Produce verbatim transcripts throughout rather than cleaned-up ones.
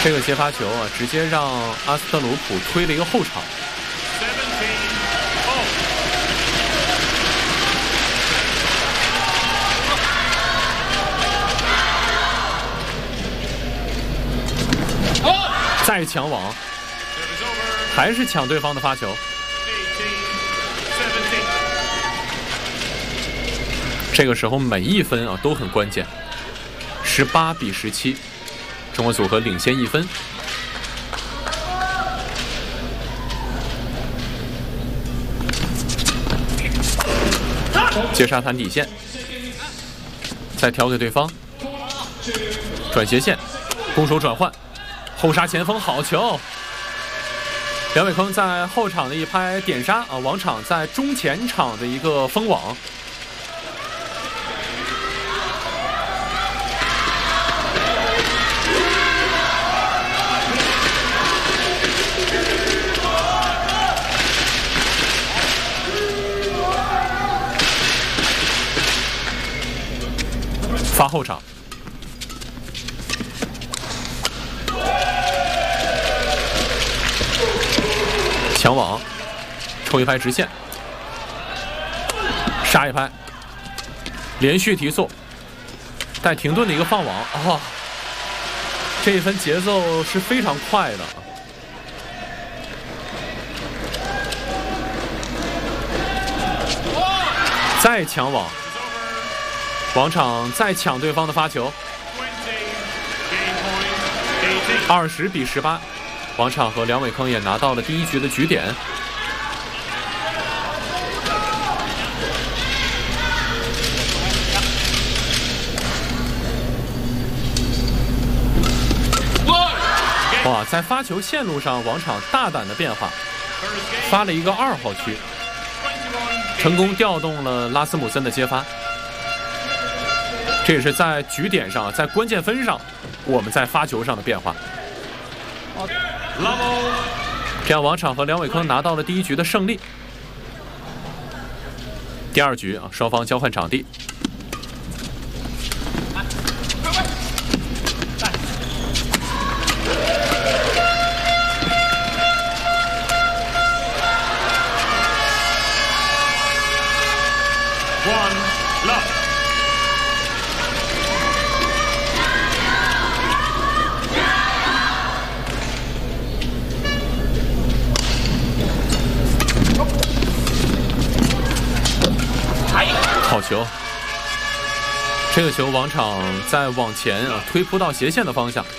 这个接发球啊，直接让阿斯特鲁普推了一个后场。再抢网，还是抢对方的发球。这个时候每一分啊都很关键。十八比十七，中国组合领先一分。接沙滩底线，再调给对方，转斜线，攻守转换。后杀前锋好球，梁伟铿在后场的一拍点杀啊，王昶在中前场的一个封网。发后场。抢网，抽一拍直线，杀一拍，连续提速，带停顿的一个放网啊、哦！这一分节奏是非常快的。再抢网，王昶再抢对方的发球，二十比十八。王昶和梁伟铿也拿到了第一局的局点。哇，在发球线路上，王昶大胆的变化，发了一个二号区，成功调动了拉斯姆森的接发。这也是在局点上，在关键分上，我们在发球上的变化。这样，王昶和梁伟铿拿到了第一局的胜利。第二局啊，双方交换场地。 One love。 好球！这个球王昶在往前啊推扑到斜线的方向。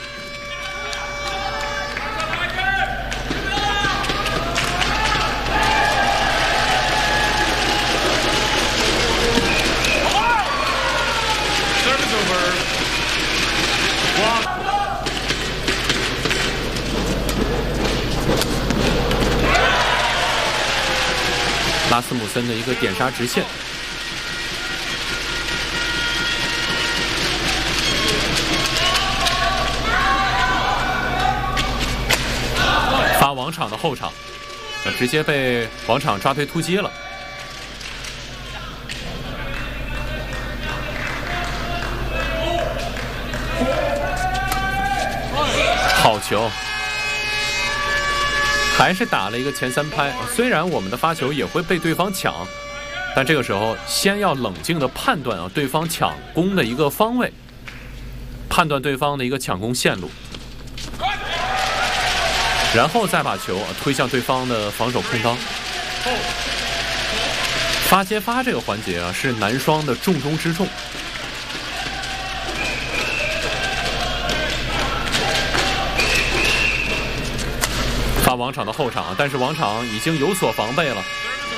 拉斯姆森的一个点杀直线。发王昶的后场，直接被王昶抓推突击了。好球！还是打了一个前三拍。虽然我们的发球也会被对方抢，但这个时候先要冷静的判断啊对方抢攻的一个方位，判断对方的一个抢攻线路。然后再把球推向对方的防守空当。发接发这个环节啊，是男双的重中之重。发王昶的后场，但是王昶已经有所防备了。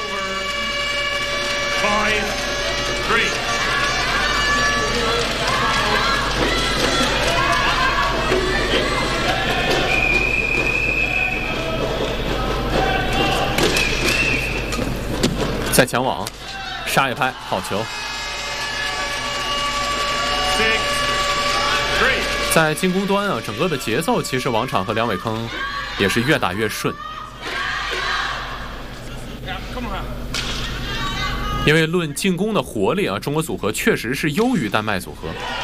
再抢网，杀一拍，好球！在进攻端啊，整个的节奏其实王昶和梁伟铿也是越打越顺。因为论进攻的活力啊，中国组合确实是优于丹麦组合。